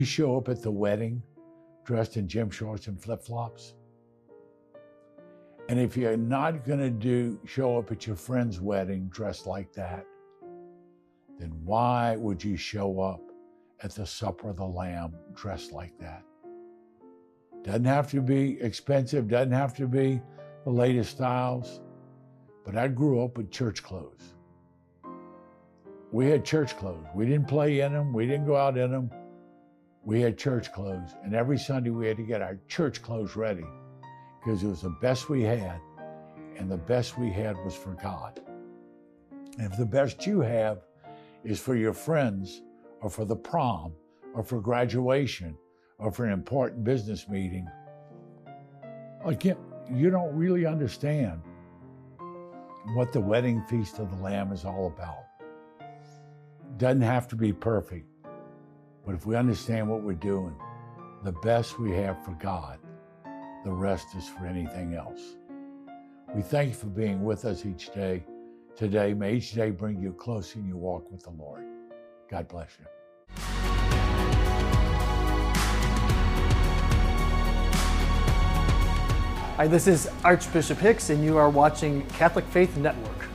You show up at the wedding dressed in gym shorts and flip-flops. And if you're not going to show up at your friend's wedding dressed like that, then why would you show up at the supper of the Lamb dressed like that? Doesn't have to be expensive, doesn't have to be the latest styles, but I grew up with church clothes. We had church clothes. We didn't play in them, we didn't go out in them. We had church clothes, and every Sunday we had to get our church clothes ready because it was the best we had, and the best we had was for God. And if the best you have is for your friends, or for the prom, or for graduation, or for an important business meeting, again, you don't really understand what the wedding feast of the Lamb is all about. Doesn't have to be perfect, but if we understand what we're doing, the best we have for God, the rest is for anything else. We thank you for being with us each day. Today, may each day bring you closer in your walk with the Lord. God bless you. Hi, this is Archbishop Hicks, and you are watching Catholic Faith Network.